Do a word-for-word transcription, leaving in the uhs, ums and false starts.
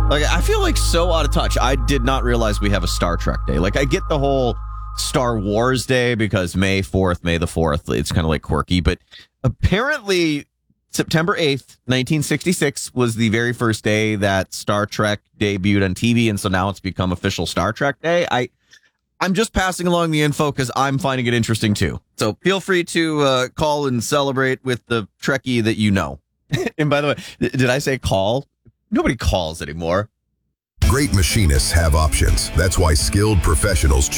Like, I feel like so out of touch. I did not realize we have a Star Trek Day. Like, I get the whole Star Wars Day because May fourth, May the fourth, it's kind of like quirky, but apparently September eighth, nineteen sixty-six was the very first day that Star Trek debuted on T V, and so now it's become official Star Trek Day. I, I'm just passing along the info because I'm finding it interesting too. So feel free to uh, call and celebrate with the Trekkie that you know. And by the way, th- did I say call? Nobody calls anymore. Great machinists have options. That's why skilled professionals